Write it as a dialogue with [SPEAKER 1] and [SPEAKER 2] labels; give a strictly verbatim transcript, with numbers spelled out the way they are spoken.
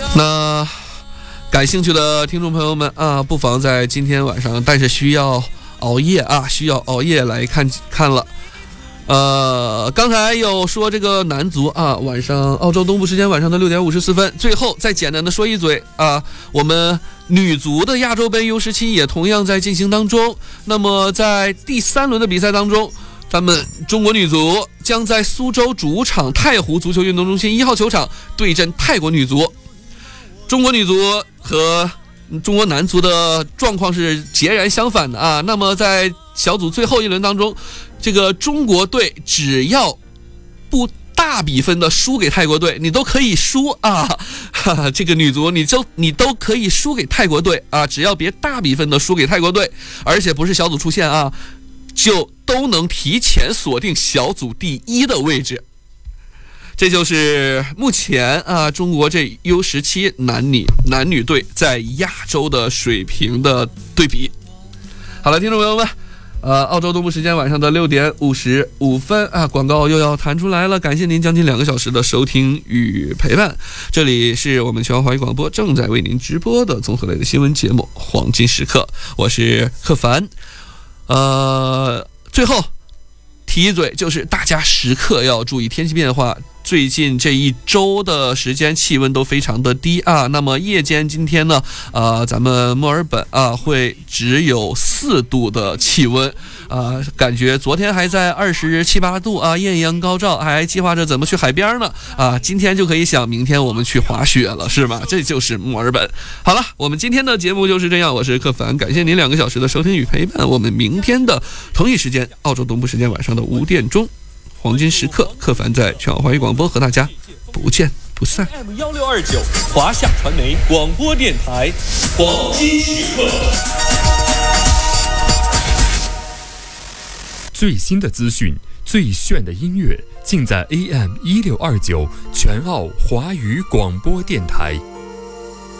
[SPEAKER 1] 那感兴趣的听众朋友们啊，不妨在今天晚上，但是需要熬夜啊，需要熬夜来看看了。呃，刚才有说这个男足啊，晚上澳洲东部时间晚上的六点五十四分。最后再简单的说一嘴啊，我们女足的亚洲杯 U 十七 也同样在进行当中。那么在第三轮的比赛当中，咱们中国女足将在苏州主场太湖足球运动中心一号球场对阵泰国女足。中国女足和中国男足的状况是截然相反的啊。那么在小组最后一轮当中，这个中国队只要不大比分的输给泰国队，你都可以输啊！哈哈，这个女足你就你都可以输给泰国队啊，只要别大比分的输给泰国队，而且不是小组出线啊，就都能提前锁定小组第一的位置。这就是目前啊中国这 U 十七 男女男女队在亚洲的水平的对比。好了，听众朋友们。呃，澳洲东部时间晚上的六点五十五分啊，广告又要弹出来了，感谢您将近两个小时的收听与陪伴。这里是我们全华语广播正在为您直播的综合类的新闻节目《黄金时刻》，我是贺凡。呃，最后提一嘴，就是大家时刻要注意天气变化。最近这一周的时间气温都非常的低啊，那么夜间今天呢，呃，咱们墨尔本啊会只有四度的气温啊，感觉昨天还在二十七八度啊，艳阳高照，还计划着怎么去海边呢啊，今天就可以想明天我们去滑雪了，是吧？这就是墨尔本。好了，我们今天的节目就是这样，我是柯凡，感谢您两个小时的收听与陪伴，我们明天的同一时间，澳洲东部时间晚上的五点钟。黄金时刻，柯凡在全网华语广播和大家不见不散。
[SPEAKER 2] M 一六二九华夏传媒广播电台，黄金时刻。
[SPEAKER 3] 最新的资讯，最炫的音乐，尽在 A M 一六二九全澳华语广播电台。